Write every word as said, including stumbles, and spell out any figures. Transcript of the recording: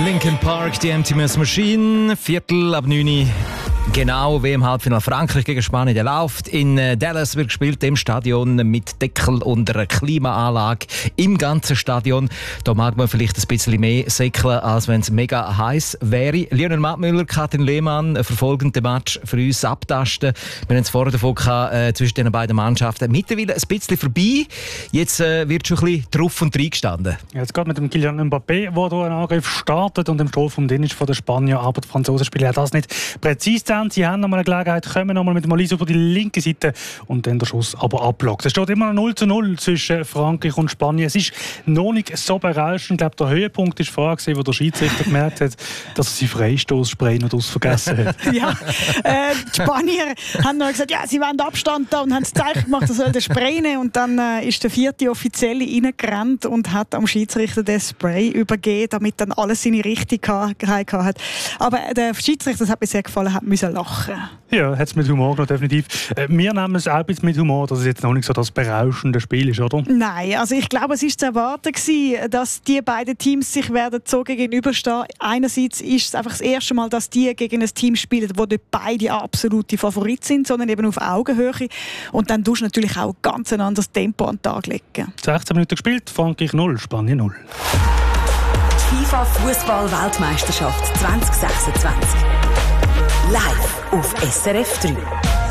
Linkin Park, die Empty Machine, Viertel ab neun. Genau, wie im Halbfinale Frankreich gegen Spanien, der läuft. In Dallas wird gespielt, im Stadion mit Deckel und einer Klimaanlage im ganzen Stadion. Da mag man vielleicht ein bisschen mehr säckeln, als wenn es mega heiß wäre. Lionel Mattmüller, Katrin Lehmann verfolgen den Match für uns abtasten. Wir haben es vorher davon gehabt, äh, zwischen den beiden Mannschaften. Mittlerweile ein bisschen vorbei. Jetzt äh, wird schon ein bisschen drauf und rein gestanden. Jetzt geht mit dem Kylian Mbappé, der hier einen Angriff startet und im Strafraum drin ist von den Spaniern, aber die Franzosen spielen das nicht präzise. Sie haben noch mal eine Gelegenheit, kommen noch mal mit dem Olise über die linke Seite und dann der Schuss aber ablockt. Es steht immer noch null zu null zwischen Frankreich und Spanien. Es ist noch nicht so berauschend. Ich glaube, der Höhepunkt war vorher, wo der Schiedsrichter gemerkt hat, dass er sein Freistoßspray noch ausvergessen hat. Ja, äh, die Spanier haben noch gesagt, ja, sie wollen Abstand da und haben das Zeichen gemacht, er soll den Spray nehmen. Und dann äh, ist der vierte Offizielle reingerannt und hat am Schiedsrichter den Spray übergeben, damit dann alles seine Richtigkeit hat. Aber der Schiedsrichter, das hat mir sehr gefallen, hat müssen lachen. Ja, hat es mit Humor genommen, definitiv. Äh, wir nehmen es auch ein bisschen mit Humor, dass es jetzt noch nicht so das berauschende Spiel ist, oder? Nein, also ich glaube, es war zu erwarten gewesen, dass die beiden Teams sich werden so gegenüberstehen. Einerseits ist es einfach das erste Mal, dass die gegen ein Team spielen, wo nicht beide absolute Favoriten sind, sondern eben auf Augenhöhe. Und dann tust du natürlich auch ganz ein anderes Tempo an den Tag legen. sechzehn Minuten gespielt, Frankreich null, Spanien null. Die FIFA Fußball-Weltmeisterschaft zwanzig sechsundzwanzig. Live auf S R F drei.